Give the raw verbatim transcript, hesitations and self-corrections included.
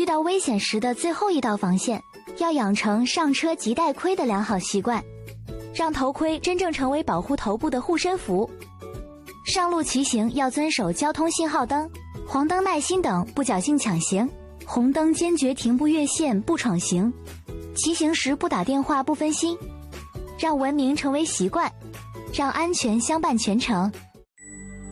遇到危险时的最后一道防线，要养成上车即戴盔的良好习惯，让头盔真正成为保护头部的护身符。上路骑行要遵守交通信号灯、黄灯耐心等，不侥幸抢行，红灯坚决停步越线不闯行，骑行时不打电话不分心，让文明成为习惯，让安全相伴全程。